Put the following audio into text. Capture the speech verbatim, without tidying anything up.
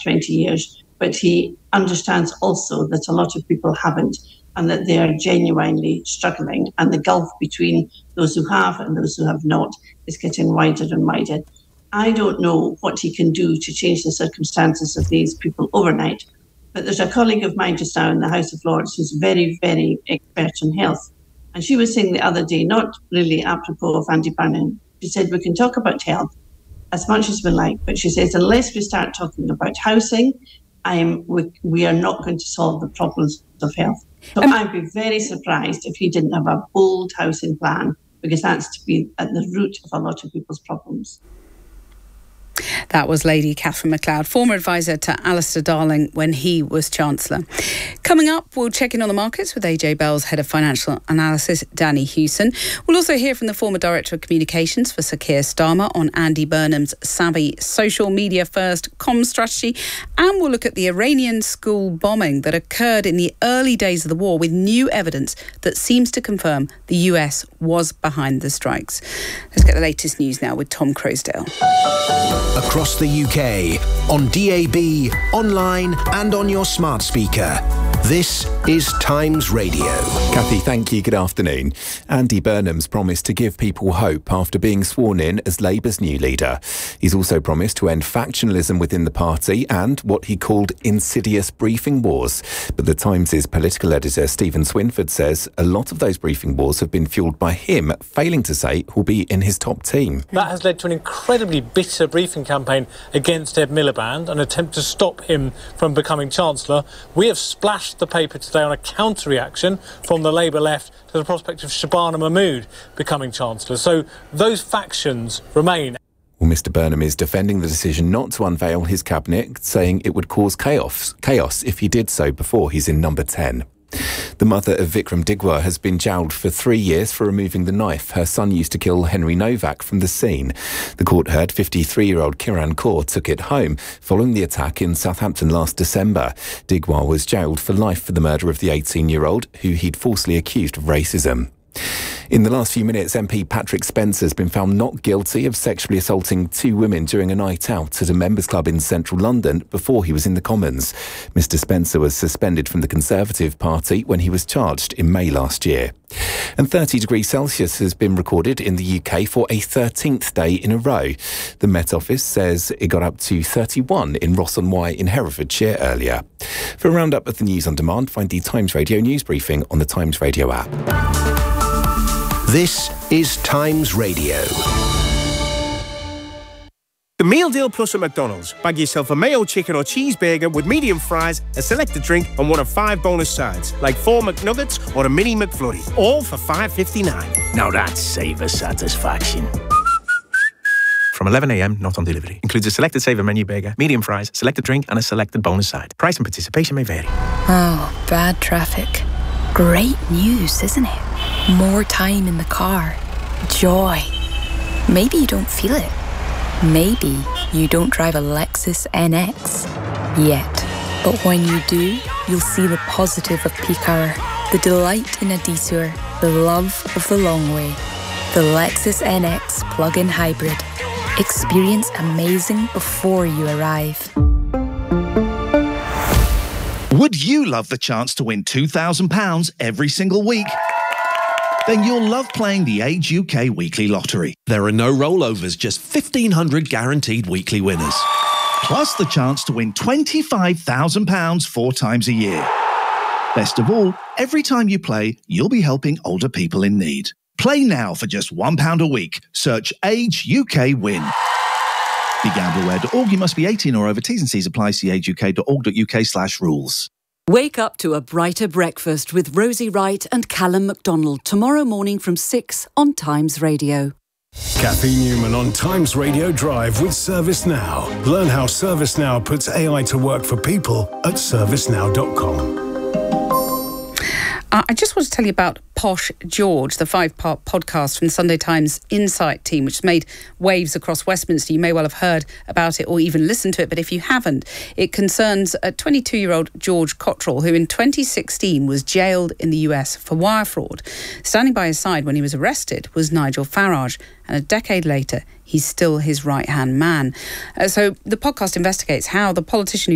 twenty years, but he understands also that a lot of people haven't, and that they are genuinely struggling, and the gulf between those who have and those who have not is getting wider and wider. I don't know what he can do to change the circumstances of these people overnight, but there's a colleague of mine just now in the House of Lords who's very, very expert in health, and she was saying the other day, not really apropos of Andy Burnham, she said we can talk about health as much as we like, but she says unless we start talking about housing, I'm, we, we are not going to solve the problems of health. So um, I'd be very surprised if he didn't have a bold housing plan, because that's to be at the root of a lot of people's problems. That was Lady Catherine MacLeod, former advisor to Alistair Darling when he was Chancellor. Coming up, we'll check in on the markets with A J Bell's Head of Financial Analysis, Danny Hewson. We'll also hear from the former Director of Communications for Sir Keir Starmer on Andy Burnham's savvy social media first comms strategy. And we'll look at the Iranian school bombing that occurred in the early days of the war, with new evidence that seems to confirm the U S was behind the strikes. Let's get the latest news now with Tom Croasdale. Across the U K, on D A B, online and on your smart speaker. This is Times Radio. Kathy, thank you. Good afternoon. Andy Burnham's promised to give people hope after being sworn in as Labour's new leader. He's also promised to end factionalism within the party and what he called insidious briefing wars. But the Times' political editor Stephen Swinford says a lot of those briefing wars have been fuelled by him, failing to say who'll be in his top team. That has led to an incredibly bitter briefing campaign against Ed Miliband, an attempt to stop him from becoming Chancellor. We have splashed the paper today on a counter-reaction from the Labour left to the prospect of Shabana Mahmood becoming Chancellor. So those factions remain. Well, Mr Burnham is defending the decision not to unveil his cabinet, saying it would cause chaos, chaos if he did so before he's in number ten. The mother of Vikram Digwa has been jailed for three years for removing the knife her son used to kill Henry Novak from the scene. The court heard fifty-three-year-old Kiran Kaur took it home following the attack in Southampton last December. Digwa was jailed for life for the murder of the eighteen-year-old, who he'd falsely accused of racism. In the last few minutes, M P Patrick Spencer has been found not guilty of sexually assaulting two women during a night out at a members' club in central London before he was in the Commons. Mr Spencer was suspended from the Conservative Party when he was charged in May last year. And thirty degrees Celsius has been recorded in the U K for a thirteenth day in a row. The Met Office says it got up to thirty-one in Ross-on-Wye in Herefordshire earlier. For a roundup of the news on demand, find the Times Radio news briefing on the Times Radio app. This is Times Radio. The Meal Deal Plus at McDonald's. Bag yourself a mayo chicken or cheeseburger with medium fries, a selected drink and one of five bonus sides, like four McNuggets or a mini McFlurry, all for five fifty-nine. Now that's savour satisfaction. From eleven a m, not on delivery. Includes a selected Savour menu burger, medium fries, selected drink and a selected bonus side. Price and participation may vary. Oh, bad traffic. Great news, isn't it? More time in the car. Joy. Maybe you don't feel it. Maybe you don't drive a Lexus N X yet. But when you do, you'll see the positive of peak hour, the delight in a detour, the love of the long way. The Lexus N X plug-in hybrid. Experience amazing before you arrive. Would you love the chance to win two thousand pounds every single week? Then you'll love playing the Age U K Weekly Lottery. There are no rollovers, just fifteen hundred guaranteed weekly winners. Plus the chance to win twenty-five thousand pounds four times a year. Best of all, every time you play, you'll be helping older people in need. Play now for just one pound a week. Search Age U K Win. Be gamble aware dot org. You must be eighteen or over. T's and C's apply. See age u k dot org dot u k slash rules. Wake up to a brighter breakfast with Rosie Wright and Callum MacDonald tomorrow morning from six on Times Radio. Kathy Newman on Times Radio Drive with ServiceNow. Learn how ServiceNow puts A I to work for people at service now dot com. Uh, I just want to tell you about Posh George, the five-part podcast from the Sunday Times Insight team, which has made waves across Westminster. You may well have heard about it or even listened to it, but if you haven't, it concerns a twenty-two-year-old George Cottrell, who in twenty sixteen was jailed in the U S for wire fraud. Standing by his side when he was arrested was Nigel Farage, and a decade later, he's still his right-hand man. Uh, so the podcast investigates how the politician who